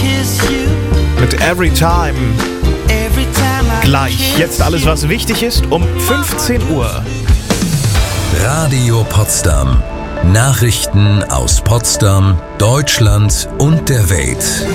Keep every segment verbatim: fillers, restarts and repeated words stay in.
Mit Every Time. Gleich, jetzt alles, was wichtig ist, um fünfzehn Uhr. Radio Potsdam. Nachrichten aus Potsdam, Deutschland und der Welt.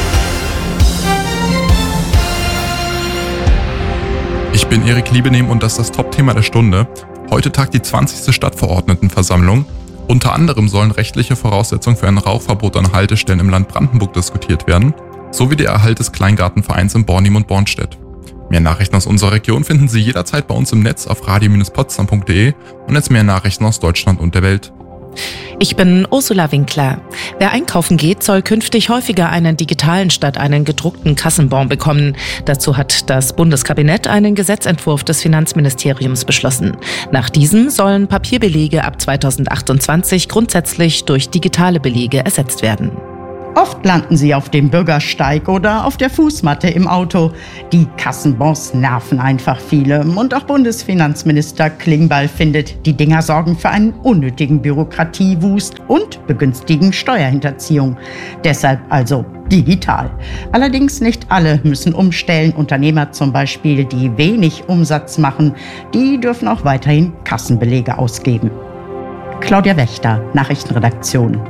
Ich bin Erik Liebenehm und das ist das Top-Thema der Stunde. Heute tagt die zwanzigste Stadtverordnetenversammlung. Unter anderem sollen rechtliche Voraussetzungen für ein Rauchverbot an Haltestellen im Land Brandenburg diskutiert werden, sowie der Erhalt des Kleingartenvereins in Bornim und Bornstedt. Mehr Nachrichten aus unserer Region finden Sie jederzeit bei uns im Netz auf radio Bindestrich potsdam punkt de und jetzt mehr Nachrichten aus Deutschland und der Welt. Ich bin Ursula Winkler. Wer einkaufen geht, soll künftig häufiger einen digitalen statt einen gedruckten Kassenbon bekommen. Dazu hat das Bundeskabinett einen Gesetzentwurf des Finanzministeriums beschlossen. Nach diesem sollen Papierbelege ab zweitausendachtundzwanzig grundsätzlich durch digitale Belege ersetzt werden. Oft landen sie auf dem Bürgersteig oder auf der Fußmatte im Auto. Die Kassenbons nerven einfach viele. Und auch Bundesfinanzminister Klingbeil findet, die Dinger sorgen für einen unnötigen Bürokratiewust und begünstigen Steuerhinterziehung. Deshalb also digital. Allerdings nicht alle müssen umstellen. Unternehmer zum Beispiel, die wenig Umsatz machen, die dürfen auch weiterhin Kassenbelege ausgeben. Claudia Wächter, Nachrichtenredaktion.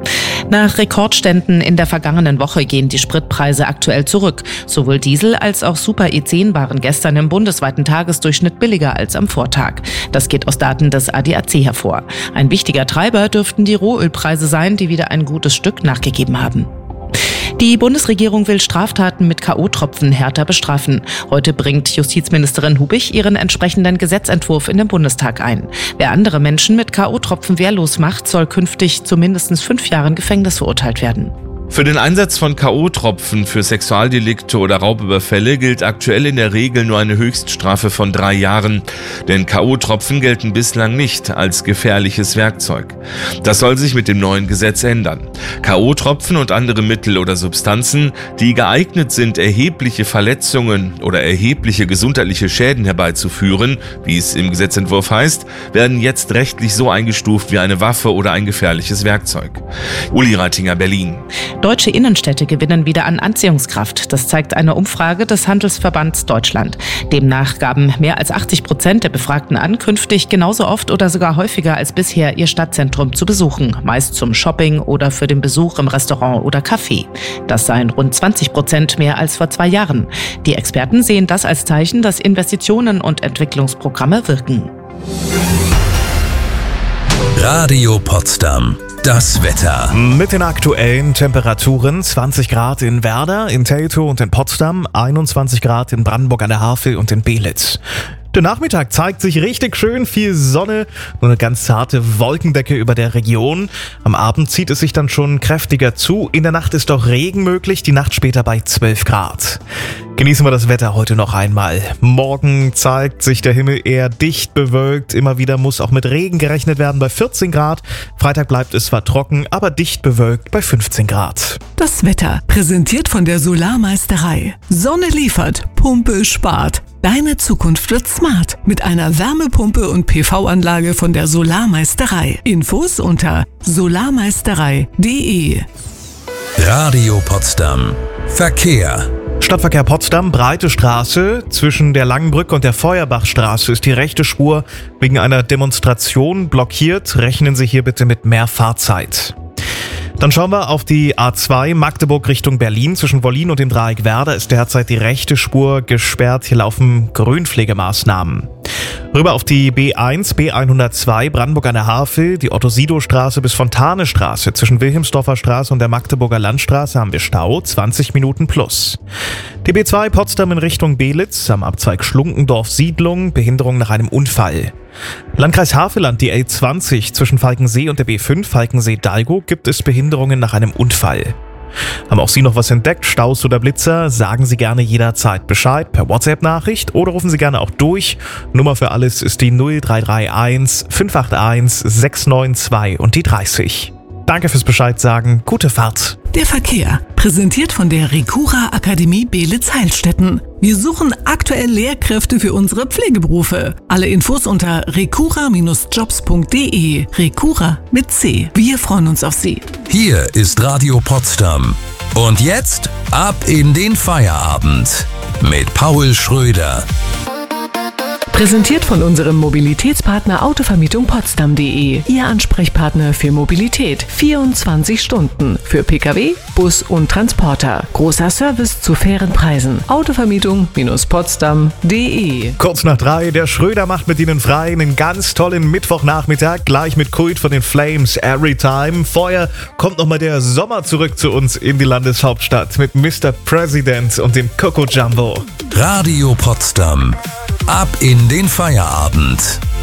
Nach Rekordständen in der vergangenen Woche gehen die Spritpreise aktuell zurück. Sowohl Diesel als auch Super E zehn waren gestern im bundesweiten Tagesdurchschnitt billiger als am Vortag. Das geht aus Daten des A D A C hervor. Ein wichtiger Treiber dürften die Rohölpreise sein, die wieder ein gutes Stück nachgegeben haben. Die Bundesregierung will Straftaten mit K O-Tropfen härter bestrafen. Heute bringt Justizministerin Hubich ihren entsprechenden Gesetzentwurf in den Bundestag ein. Wer andere Menschen mit K O-Tropfen wehrlos macht, soll künftig zu mindestens fünf Jahren Gefängnis verurteilt werden. Für den Einsatz von K O-Tropfen für Sexualdelikte oder Raubüberfälle gilt aktuell in der Regel nur eine Höchststrafe von drei Jahren. Denn K O-Tropfen gelten bislang nicht als gefährliches Werkzeug. Das soll sich mit dem neuen Gesetz ändern. K O-Tropfen und andere Mittel oder Substanzen, die geeignet sind, erhebliche Verletzungen oder erhebliche gesundheitliche Schäden herbeizuführen, wie es im Gesetzentwurf heißt, werden jetzt rechtlich so eingestuft wie eine Waffe oder ein gefährliches Werkzeug. Uli Reitinger, Berlin. Deutsche Innenstädte gewinnen wieder an Anziehungskraft. Das zeigt eine Umfrage des Handelsverbands Deutschland. Demnach gaben mehr als achtzig Prozent der Befragten an, künftig genauso oft oder sogar häufiger als bisher ihr Stadtzentrum zu besuchen. Meist zum Shopping oder für den Besuch im Restaurant oder Café. Das seien rund zwanzig Prozent mehr als vor zwei Jahren. Die Experten sehen das als Zeichen, dass Investitionen und Entwicklungsprogramme wirken. Radio Potsdam. Das Wetter. Mit den aktuellen Temperaturen: zwanzig Grad in Werder, in Teltow und in Potsdam, einundzwanzig Grad in Brandenburg an der Havel und in Belitz. Der Nachmittag zeigt sich richtig schön, viel Sonne, nur eine ganz zarte Wolkendecke über der Region. Am Abend zieht es sich dann schon kräftiger zu. In der Nacht ist auch Regen möglich, die Nacht später bei zwölf Grad. Genießen wir das Wetter heute noch einmal. Morgen zeigt sich der Himmel eher dicht bewölkt. Immer wieder muss auch mit Regen gerechnet werden bei vierzehn Grad. Freitag bleibt es zwar trocken, aber dicht bewölkt bei fünfzehn Grad. Das Wetter präsentiert von der Solarmeisterei. Sonne liefert, Pumpe spart. Deine Zukunft wird smart mit einer Wärmepumpe und P V-Anlage von der Solarmeisterei. Infos unter solarmeisterei punkt de. Radio Potsdam. Verkehr. Stadtverkehr Potsdam, Breite Straße. Zwischen der Langenbrücke und der Feuerbachstraße ist die rechte Spur wegen einer Demonstration blockiert. Rechnen Sie hier bitte mit mehr Fahrzeit. Dann schauen wir auf die A zwei Magdeburg Richtung Berlin. Zwischen Wollin und dem Dreieck Werder ist derzeit die rechte Spur gesperrt. Hier laufen Grünpflegemaßnahmen. Rüber auf die B eins, B hundertzwei, Brandenburg an der Havel, die Otto-Sido-Straße bis Fontane-Straße. Zwischen Wilhelmsdorfer Straße und der Magdeburger Landstraße haben wir Stau, zwanzig Minuten plus. Die B zwei Potsdam in Richtung Belitz, am Abzweig Schlunkendorf-Siedlung, Behinderung nach einem Unfall. Landkreis Havelland, die L zwanzig, zwischen Falkensee und der B fünf, Falkensee-Dalgo, gibt es Behinderungen nach einem Unfall. Haben auch Sie noch was entdeckt, Staus oder Blitzer? Sagen Sie gerne jederzeit Bescheid per WhatsApp-Nachricht oder rufen Sie gerne auch durch. Nummer für alles ist die null drei drei eins fünf acht eins sechs neun zwei und die dreißig. Danke fürs Bescheid sagen, gute Fahrt. Der Verkehr, präsentiert von der Recura Akademie Belitz-Heilstätten. Wir suchen aktuell Lehrkräfte für unsere Pflegeberufe. Alle Infos unter recura Bindestrich jobs punkt de. Recura mit C. Wir freuen uns auf Sie. Hier ist Radio Potsdam. Und jetzt ab in den Feierabend mit Paul Schröder. Präsentiert von unserem Mobilitätspartner Autovermietung Potsdam punkt de. Ihr Ansprechpartner für Mobilität. vierundzwanzig Stunden. Für Pkw, Bus und Transporter. Großer Service zu fairen Preisen. Autovermietung Potsdam punkt de. Kurz nach drei, der Schröder macht mit Ihnen frei. Einen ganz tollen Mittwochnachmittag. Gleich mit Kult von den Flames, Everytime. Vorher kommt nochmal der Sommer zurück zu uns in die Landeshauptstadt mit Mister President und dem Coco Jumbo. Radio Potsdam. Ab in den Feierabend.